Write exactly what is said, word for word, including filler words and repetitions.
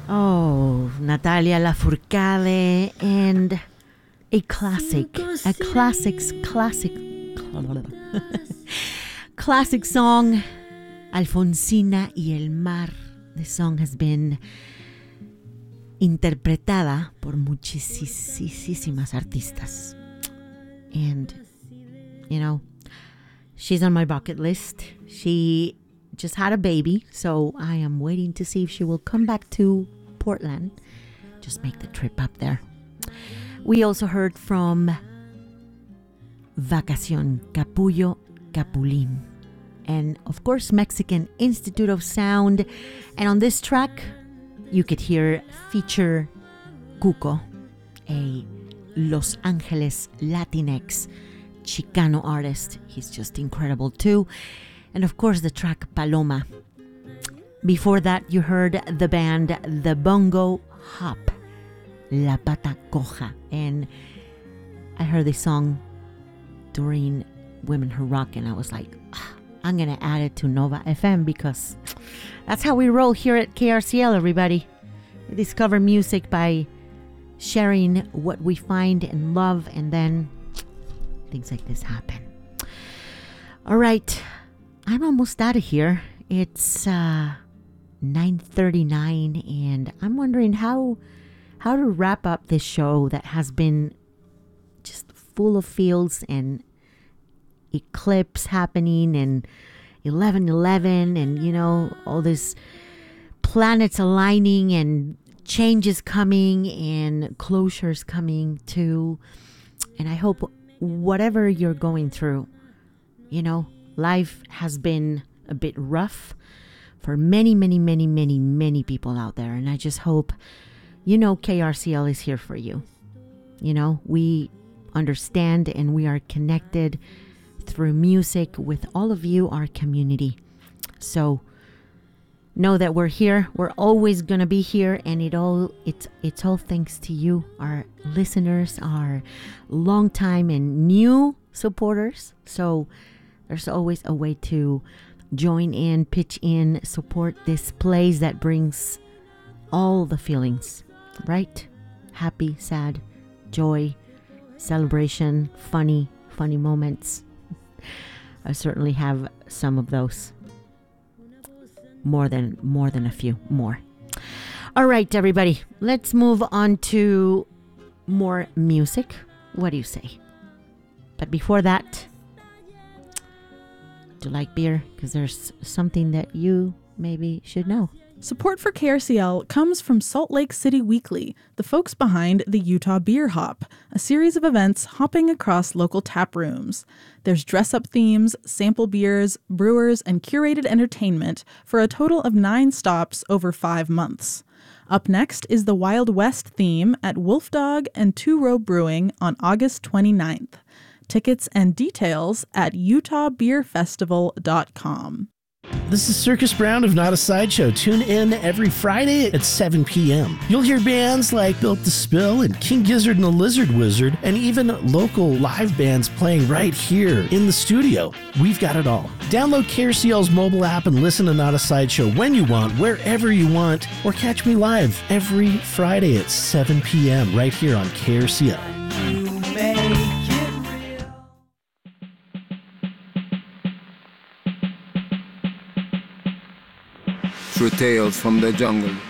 Oh, Natalia Lafourcade and a classic, a classics, classic, classic song, Alfonsina y el Mar. This song has been interpretada por muchísimas artistas. And, you know, she's on my bucket list. She just had a baby, so I am waiting to see if she will come back to Portland. Just make the trip up there. We also heard from Vacación, Capullo Capulín. And of course, Mexican Institute of Sound. And on this track, you could hear feature Cuco, a Los Angeles Latinx Chicano artist. He's just incredible too. And of course, the track Paloma. Before that, you heard the band The Bongo Hop, La Pata Coja. And I heard this song during Women Who Rock, and I was like, ah, I'm going to add it to Nova F M because that's how we roll here at K R C L, everybody. We discover music by sharing what we find and love, and then things like this happen. All right, I'm almost out of here. It's uh, nine thirty-nine, and I'm wondering how how to wrap up this show that has been just full of feels and eclipse happening and eleven eleven and, you know, all this planets aligning and changes coming and closures coming too. And I hope whatever you're going through, you know, life has been a bit rough for many, many, many, many, many people out there. And I just hope, you know, K R C L is here for you. You know, we understand and we are connected through music with all of you, our community. So know that we're here. We're always gonna be here, and it all it's it's all thanks to you, our listeners, our longtime and new supporters. So there's always a way to join in, pitch in, support this place that brings all the feelings, right? Happy, sad, joy, celebration, funny, funny moments. I certainly have some of those. More than more than a few more. All right, everybody, let's move on to more music. What do you say? But before that, do you like beer? Because there's something that you maybe should know. Support for K R C L comes from Salt Lake City Weekly, the folks behind the Utah Beer Hop, a series of events hopping across local tap rooms. There's dress-up themes, sample beers, brewers, and curated entertainment for a total of nine stops over five months. Up next is the Wild West theme at Wolf Dog and Two Row Brewing on August twenty-ninth. Tickets and details at utah beer festival dot com. This is Circus Brown of Not a Sideshow. Tune in every Friday at seven p.m. You'll hear bands like Built to Spill and King Gizzard and the Lizard Wizard, and even local live bands playing right here in the studio. We've got it all. Download K R C L's mobile app and listen to Not a Sideshow when you want, wherever you want, or catch me live every Friday at seven p.m. right here on K R C L. True tales from the jungle.